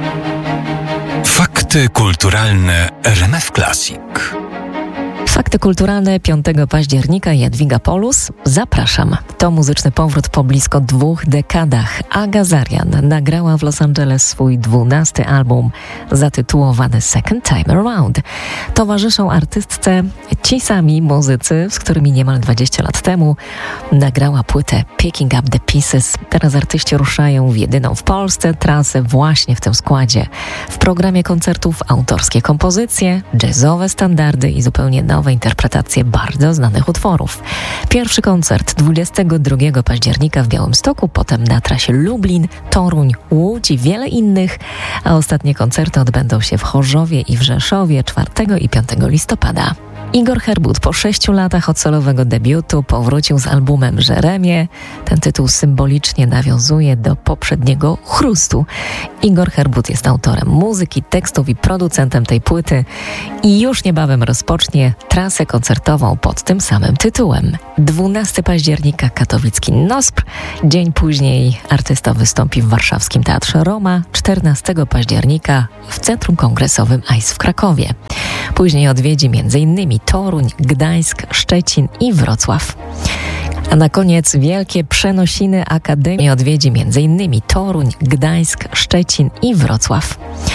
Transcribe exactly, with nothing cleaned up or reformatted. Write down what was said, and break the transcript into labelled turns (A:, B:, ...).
A: Fakty kulturalne R M F Classic.
B: Fakty kulturalne piątego października. Jadwiga Polus. Zapraszam. To muzyczny powrót po blisko dwóch dekadach. Aga Zarian nagrała w Los Angeles swój dwunasty album zatytułowany Second Time Around. Towarzyszą artystce ci sami muzycy, z którymi niemal dwadzieścia lat temu nagrała płytę Picking Up The Pieces. Teraz artyści ruszają w jedyną w Polsce trasę właśnie w tym składzie. W programie koncertów autorskie kompozycje, jazzowe standardy i zupełnie nowe interpretacje bardzo znanych utworów. Pierwszy koncert dwudziestego drugiego października w Białymstoku, potem na trasie Lublin, Toruń, Łódź i wiele innych, a ostatnie koncerty odbędą się w Chorzowie i w Rzeszowie czwartego i piątego listopada. Igor Herbut po sześciu latach od solowego debiutu powrócił z albumem Jeremię. Ten tytuł symbolicznie nawiązuje do poprzedniego Chrustu. Igor Herbut jest autorem muzyki, tekstów i producentem tej płyty i już niebawem rozpocznie trasę koncertową pod tym samym tytułem. dwunastego października katowicki Nospr. Dzień później artysta wystąpi w warszawskim Teatrze Roma. czternastego października w Centrum Kongresowym A I S w Krakowie. Później odwiedzi między innymi Toruń, Gdańsk, Szczecin i Wrocław. A na koniec wielkie przenosiny Akademii odwiedzi między innymi Toruń, Gdańsk, Szczecin i Wrocław.